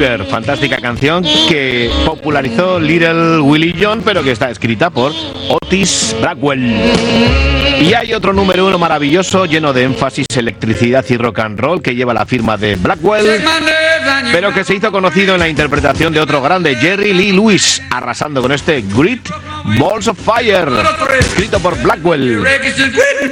River, fantástica canción que popularizó Little Willie John, pero que está escrita por Otis Blackwell. Y hay otro número uno maravilloso, lleno de énfasis, electricidad y rock and roll, que lleva la firma de Blackwell, pero que se hizo conocido en la interpretación de otro grande, Jerry Lee Lewis, arrasando con este Great Balls of Fire, escrito por Blackwell.